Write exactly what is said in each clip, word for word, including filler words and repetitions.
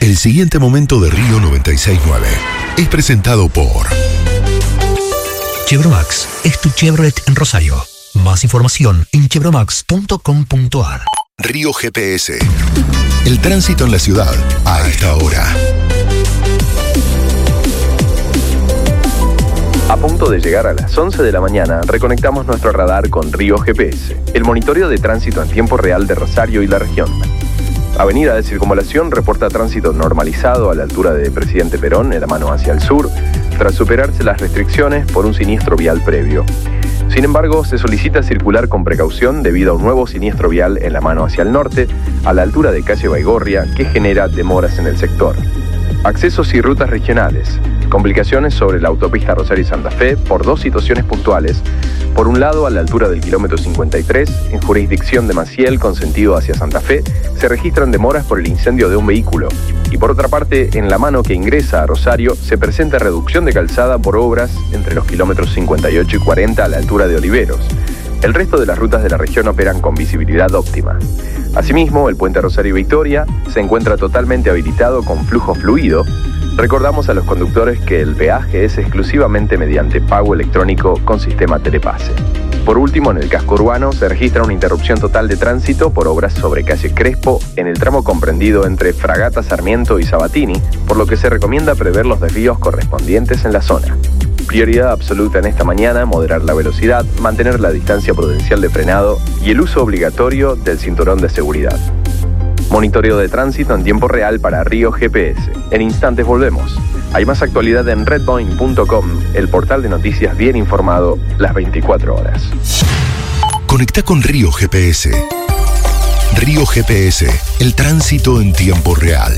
El siguiente momento de Río noventa y seis punto nueve es presentado por Chevromax es tu Chevrolet en Rosario. Más información en chevromax punto com punto a r. Río G P S. El tránsito en la ciudad a esta hora. A punto de llegar a las once de la mañana, reconectamos nuestro radar con Río G P S, el monitoreo de tránsito en tiempo real de Rosario y la región. Avenida de Circunvalación reporta tránsito normalizado a la altura de Presidente Perón, en la mano hacia el sur, tras superarse las restricciones por un siniestro vial previo. Sin embargo, se solicita circular con precaución debido a un nuevo siniestro vial en la mano hacia el norte, a la altura de calle Baigorria, que genera demoras en el sector. Accesos y rutas regionales. Complicaciones sobre la autopista Rosario-Santa Fe por dos situaciones puntuales. Por un lado, a la altura del kilómetro cincuenta y tres, en jurisdicción de Maciel con sentido hacia Santa Fe, se registran demoras por el incendio de un vehículo. Y por otra parte, en la mano que ingresa a Rosario, se presenta reducción de calzada por obras entre los kilómetros cincuenta y ocho y cuarenta a la altura de Oliveros. El resto de las rutas de la región operan con visibilidad óptima. Asimismo, el puente Rosario-Victoria se encuentra totalmente habilitado con flujo fluido. Recordamos a los conductores que el peaje es exclusivamente mediante pago electrónico con sistema Telepase. Por último, en el casco urbano se registra una interrupción total de tránsito por obras sobre calle Crespo en el tramo comprendido entre Fragata Sarmiento y Sabatini, por lo que se recomienda prever los desvíos correspondientes en la zona. Prioridad absoluta en esta mañana, moderar la velocidad, mantener la distancia prudencial de frenado y el uso obligatorio del cinturón de seguridad. Monitoreo de tránsito en tiempo real para Río G P S. En instantes volvemos. Hay más actualidad en redpoint punto com, el portal de noticias bien informado las veinticuatro horas. Conecta con Río G P S. Río G P S, el tránsito en tiempo real.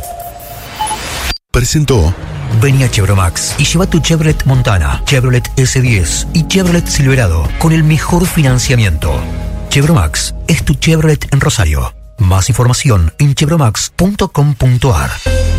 Presentó. Vení a Chevromax y lleva tu Chevrolet Montana, Chevrolet ese diez y Chevrolet Silverado con el mejor financiamiento. Chevromax es tu Chevrolet en Rosario. Más información en chevromax punto com punto a r.